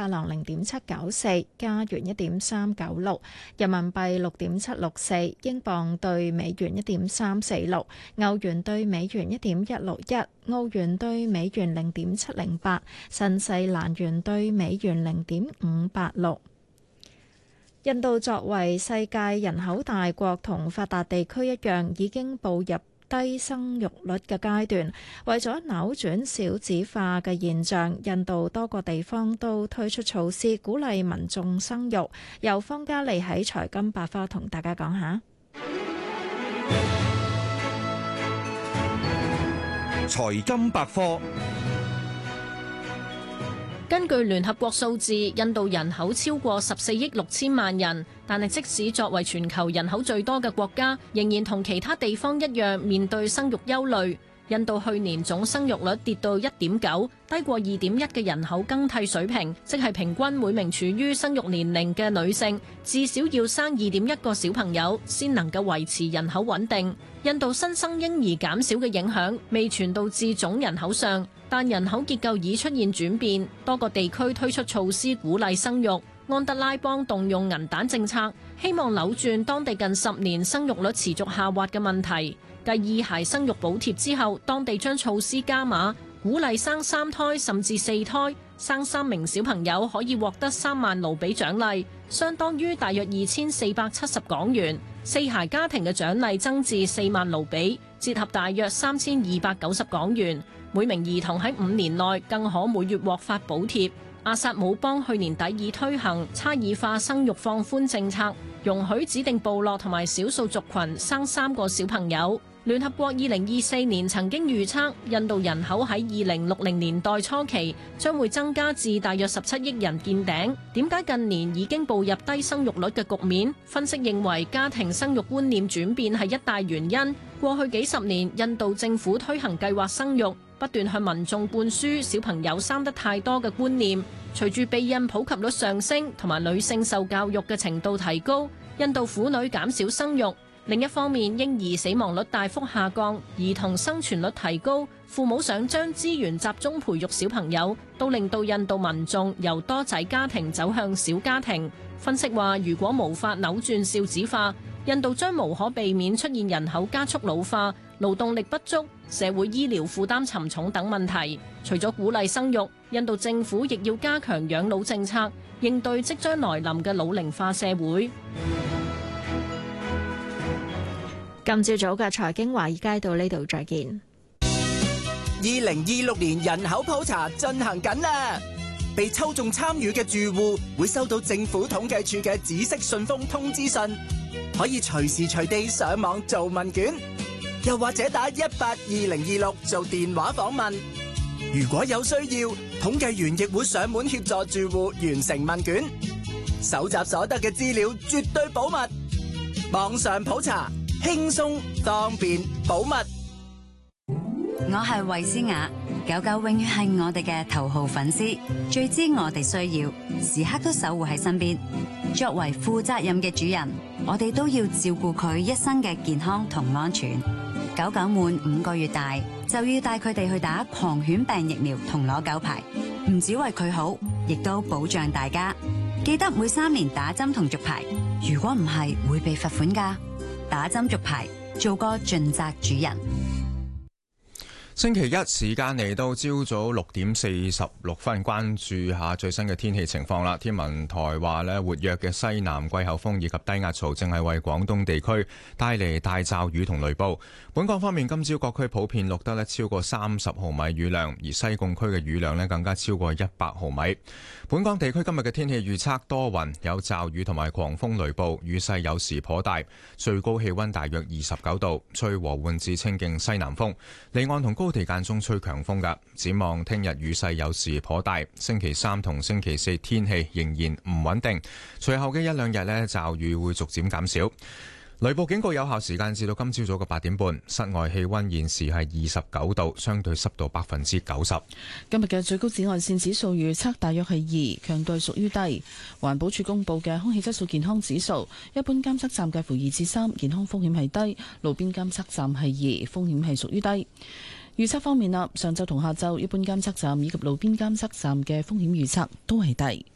郎0.794，加元1.396，人民幣6.764，英鎊對美元1.346，歐元對美元1.161，澳元對美元0.708，新西蘭元對美元0.586。印度作為世界人口大國同發達地區一樣，已經步入低生育率嘅階段。為咗扭轉少子化嘅現象，印度多個地方都推出措施鼓勵民眾生育。由方嘉利喺財金百科同大家講下。 財金百科。 根據聯合國數字，印度人口超過14億6千萬人，但係即使作為全球人口最多嘅國家，仍然同其他地方一樣面對生育憂慮。印度去年總生育率跌到1.9，低過2.1嘅人口更替水平，即係平均每名處於生育年齡嘅女性至少要生2.1個小朋友，先能夠維持人口穩定。印度新生嬰兒減少嘅影響未傳導至總人口上，但人口結構已出現轉變，多個地區推出措施鼓勵生育。安德拉邦動用銀彈政策，希望扭轉當地近10年生育率持續下滑嘅問題。繼2孩生育補貼之後，當地將措施加碼，鼓勵生3胎甚至4胎，生3名小朋友可以獲得3萬盧比獎勵，相當於大約2470港元。4孩家庭嘅獎勵增至4萬盧比，折合大約3290港元。每名兒童喺5年內更可每月獲發補貼。阿薩姆邦去年底已推行差異化生育放寬政策，容許指定部落同埋少數族群生3個小朋友。聯合國2024年曾經預測，印度人口喺2060年代初期將會增加至大約17億人見頂。點解近年已經步入低生育率嘅局面？分析認為，家庭生育觀念轉變係一大原因。過去幾十年，印度政府推行計劃生育，不斷向民眾灌輸小朋友生得太多嘅觀念。隨住避孕普及率上升同埋女性受教育嘅程度提高，印度婦女減少生育。另一方面，嬰兒死亡率大幅下降，兒童生存率提高，父母想將資源集中培育小朋友，都令到印度民眾由多仔家庭走向小家庭。分析話，如果無法扭轉少子化，印度將無可避免出現人口加速老化、勞動力不足、社會醫療負擔沉重等問題。除咗鼓勵生育，印度政府亦要加強養老政策，應對即將來臨嘅老齡化社會。 今朝早嘅財經華爾街到呢度再見。 2026年人口普查進行緊啦，被抽中參與嘅住戶會收到政府統計處嘅紫色信封通知信，可以隨時隨地上網做問卷，又或者打182026做電話訪問。如果有需要，統計員亦會上門協助住戶完成問卷，搜集所得嘅資料絕對保密。網上普查輕鬆方便保密。 我係衛詩雅，狗狗永遠係我哋嘅頭號粉絲，最知我哋需要，時刻都守護喺身邊。作為負責任嘅主人，我哋都要照顧佢一生嘅健康同安全。狗狗滿5個月大就要帶佢哋去打狂犬病疫苗同攞狗牌，唔止為佢好，亦都保障大家。記得每3年打針同續牌，如果唔係會被罰款㗎。打針續牌，做個盡責主人。 星期一時間嚟到朝早6:46，關注下最新嘅天氣情況啦。天文台話咧，活躍嘅西南季候風以及低壓槽正係為廣東地區帶嚟大驟雨同雷暴。本港方面，今朝各區普遍錄得超過30毫米雨量，而西貢區嘅雨量更加超過100毫米。本港地區今日嘅天氣預測多雲，有驟雨同埋狂風雷暴，雨勢有時頗大，最高氣溫大約29度，吹和緩至清勁西南風，離岸同高地間中吹強風㗎。展望聽日雨勢有時頗大，星期3同星期4天氣仍然唔穩定，隨後嘅1、2日驟雨會逐漸減少。雷暴警告有效時間至到今朝早嘅8點半。室外氣溫現時係29度，相對濕度90%。 今日嘅最高紫外線指數預測大約係2，強度屬於低。環保署公布嘅空氣質素健康指數，一般監測站介乎2至3，健康風險係低；路邊監測站係2，風險係屬於低。預測方面啦，上晝同下晝一般監測站以及路邊監測站嘅風險預測都係低。